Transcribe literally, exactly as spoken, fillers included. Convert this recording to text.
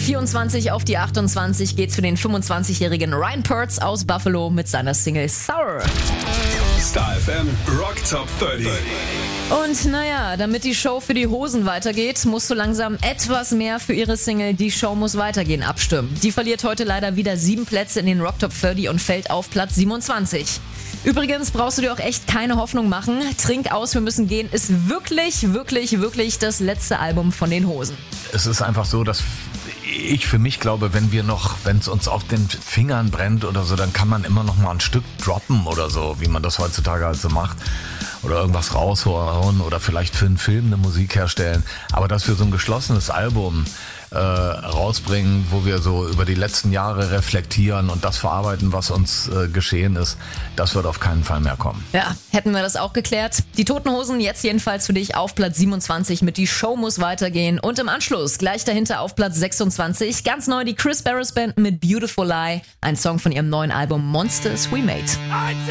vierundzwanzig auf die achtundzwanzig geht's für den fünfundzwanzigjährigen Ryan Pertz aus Buffalo mit seiner Single Sour. Star F M Rock Top dreißig. Und naja, damit die Show für die Hosen weitergeht, musst du langsam etwas mehr für ihre Single Die Show muss weitergehen abstimmen. Die verliert heute leider wieder sieben Plätze in den Rock Top dreißig und fällt auf Platz siebenundzwanzig. Übrigens brauchst du dir auch echt keine Hoffnung machen. Trink aus, wir müssen gehen ist wirklich, wirklich, wirklich das letzte Album von den Hosen. Es ist einfach so, dass ich für mich glaube, wenn wir noch, wenn es uns auf den Fingern brennt oder so, dann kann man immer noch mal ein Stück droppen oder so, wie man das heutzutage halt so macht. Oder irgendwas raushauen oder vielleicht für einen Film eine Musik herstellen. Aber dass wir so ein geschlossenes Album äh, rausbringen, wo wir so über die letzten Jahre reflektieren und das verarbeiten, was uns äh, geschehen ist, das wird auf keinen Fall mehr kommen. Ja, hätten wir das auch geklärt. Die Toten Hosen jetzt jedenfalls für dich auf Platz siebenundzwanzig mit Die Show muss weitergehen. Und im Anschluss gleich dahinter auf Platz sechsundzwanzig ganz neu die Chris Barris Band mit Beautiful Lie. Ein Song von ihrem neuen Album Monsters We Made.